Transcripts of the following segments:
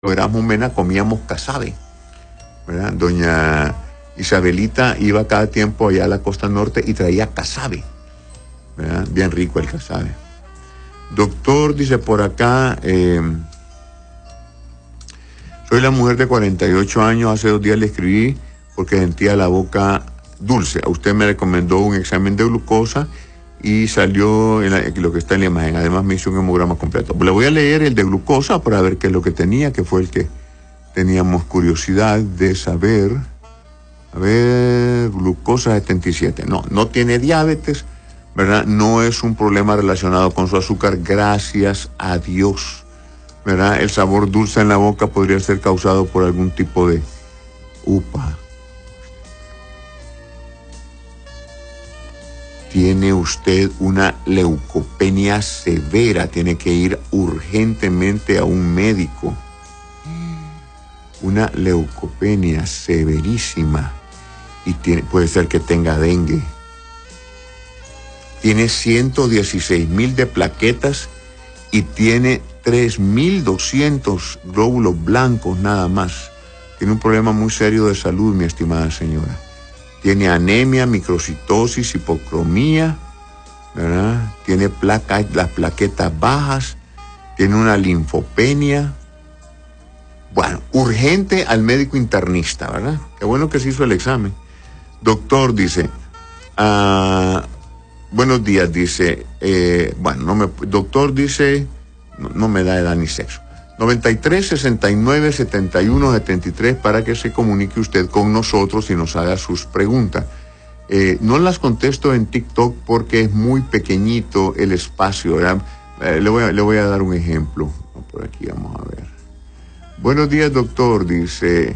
Erasmo Mena comíamos casabe, ¿verdad? Doña Isabelita iba cada tiempo allá a la costa norte y traía casabe, ¿verdad? Bien rico el casabe. Doctor, dice por acá, soy la mujer de 48 años, hace 2 días le escribí porque sentía la boca dulce. A usted me recomendó un examen de glucosa y salió lo que está en la imagen. Además me hizo un hemograma completo. Le voy a leer el de glucosa para ver qué es lo que tenía, que fue el que teníamos curiosidad de saber. A ver, glucosa 77. No tiene diabetes, ¿verdad? No es un problema relacionado con su azúcar, gracias a Dios, ¿verdad? El sabor dulce en la boca podría ser causado por algún tipo de upa. Tiene usted una leucopenia severa, tiene que ir urgentemente a un médico. Una leucopenia severísima y puede ser que tenga dengue. Tiene 116,000 de plaquetas y tiene 3,200 glóbulos blancos nada más. Tiene un problema muy serio de salud, mi estimada señora. Tiene anemia, microcitosis, hipocromía, ¿verdad? Tiene las plaquetas bajas, tiene una linfopenia. Bueno, urgente al médico internista, ¿verdad? Qué bueno que se hizo el examen. Doctor, dice, buenos días, dice, doctor dice, no me da edad ni sexo. 93 69 71 73 para que se comunique usted con nosotros y nos haga sus preguntas. No las contesto en TikTok porque es muy pequeñito el espacio, ¿verdad? Le voy a dar un ejemplo. Por aquí vamos a ver. Buenos días, doctor, dice,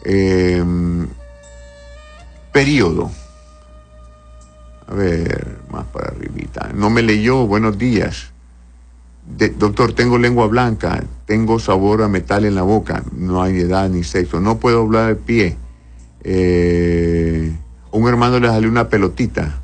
periodo. A ver, más para arribita. No me leyó, buenos días. Doctor, tengo lengua blanca, tengo sabor a metal en la boca, no hay edad ni sexo, no puedo hablar de pie. Un hermano le salió una pelotita.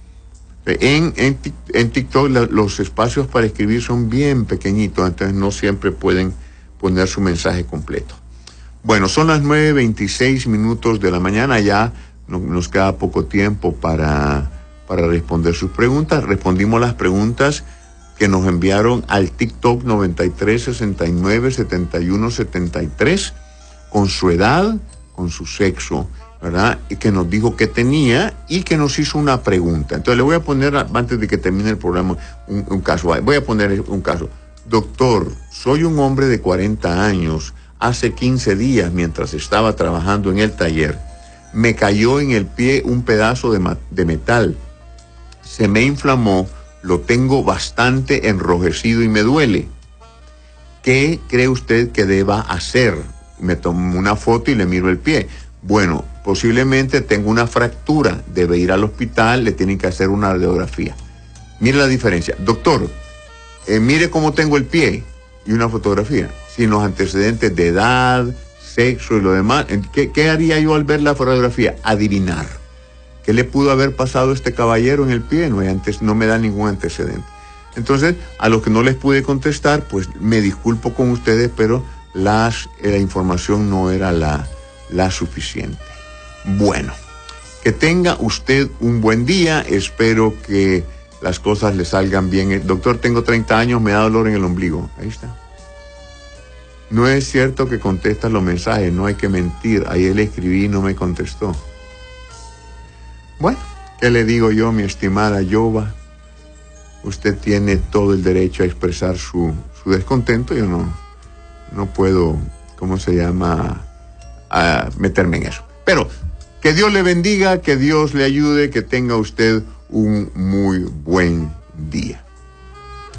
En TikTok los espacios para escribir son bien pequeñitos, entonces no siempre pueden poner su mensaje completo. Bueno, son las 9:26 de la mañana, ya nos queda poco tiempo para responder sus preguntas. Respondimos las preguntas que nos enviaron al TikTok 93 69 71 73 con su edad, con su sexo, ¿verdad? Y que nos dijo que tenía y que nos hizo una pregunta. Entonces le voy a poner, antes de que termine el programa, un caso. Voy a poner un caso. Doctor, soy un hombre de 40 años. Hace 15 días, mientras estaba trabajando en el taller, me cayó en el pie un pedazo de metal. Se me inflamó. Lo tengo bastante enrojecido y me duele. ¿Qué cree usted que deba hacer? Me tomo una foto y le miro el pie. Bueno, posiblemente tengo una fractura. Debe ir al hospital, le tienen que hacer una radiografía. Mire la diferencia. Doctor, mire cómo tengo el pie y una fotografía. Sin los antecedentes de edad, sexo y lo demás. ¿Qué haría yo al ver la fotografía? Adivinar. ¿Qué le pudo haber pasado a este caballero en el pie? No me da ningún antecedente. Entonces, a los que no les pude contestar, pues me disculpo con ustedes, pero la información no era la suficiente. Bueno, que tenga usted un buen día. Espero que las cosas le salgan bien. Doctor, tengo 30 años, me da dolor en el ombligo. Ahí está. No es cierto que contestas los mensajes, no hay que mentir. Ayer le escribí y no me contestó. Bueno, ¿qué le digo yo, mi estimada Yoba? Usted tiene todo el derecho a expresar su descontento. Yo no puedo, a meterme en eso. Pero que Dios le bendiga, que Dios le ayude, que tenga usted un muy buen día.